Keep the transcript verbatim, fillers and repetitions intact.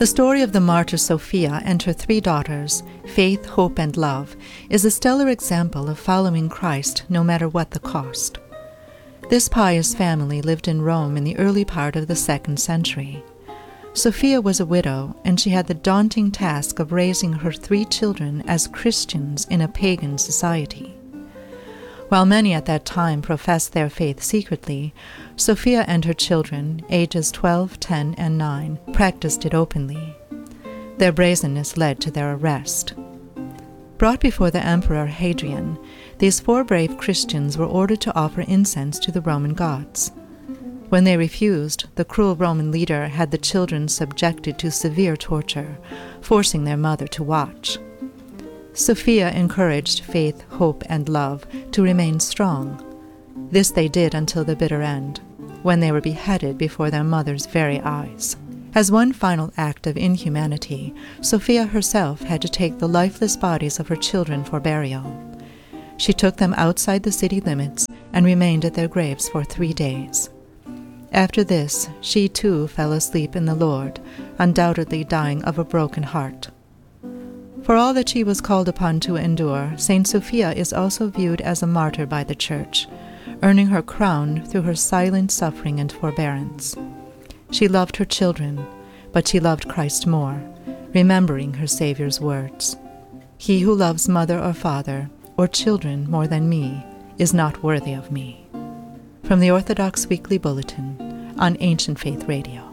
The story of the martyr Sophia and her three daughters, Faith, Hope, and Love, is a stellar example of following Christ no matter what the cost. This pious family lived in Rome in the early part of the second century. Sophia was a widow, and she had the daunting task of raising her three children as Christians in a pagan society. While many at that time professed their faith secretly, Sophia and her children, ages twelve, ten, and nine, practiced it openly. Their brazenness led to their arrest. Brought before the Emperor Hadrian, these four brave Christians were ordered to offer incense to the Roman gods. When they refused, the cruel Roman leader had the children subjected to severe torture, forcing their mother to watch. Sophia encouraged Faith, Hope, and Love to remain strong. This they did until the bitter end, when they were beheaded before their mother's very eyes. As one final act of inhumanity, Sophia herself had to take the lifeless bodies of her children for burial. She took them outside the city limits and remained at their graves for three days. After this, she too fell asleep in the Lord, undoubtedly dying of a broken heart. For all that she was called upon to endure, Saint Sophia is also viewed as a martyr by the Church, earning her crown through her silent suffering and forbearance. She loved her children, but she loved Christ more, remembering her Saviour's words, "He who loves mother or father, or children more than me, is not worthy of me." From the Orthodox Weekly Bulletin on Ancient Faith Radio.